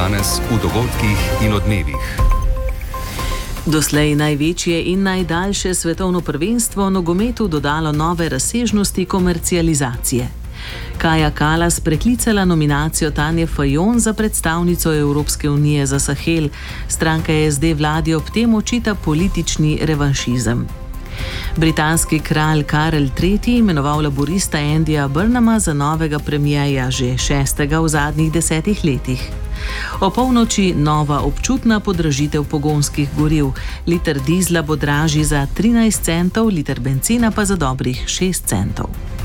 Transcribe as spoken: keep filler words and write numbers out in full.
Danes v dogodkih in odmevih. Doslej največje in najdaljše svetovno prvenstvo nogometu dodalo nove razsežnosti komercializacije. Kaja Kalas preklicala nominacijo Tanje Fajon za predstavnico Evropske unije za Sahel. Stranka S D vladi ob tem očita politični revanšizem. Britanski kralj Karel tretji imenoval laborista Andyja Burnhama za novega premierja, že šestega v zadnjih desetih letih. O polnoči nova občutna podražitev pogonskih goriv. Liter dizla bo dražji za trinajst centov, liter bencina pa za dobrih šest centov.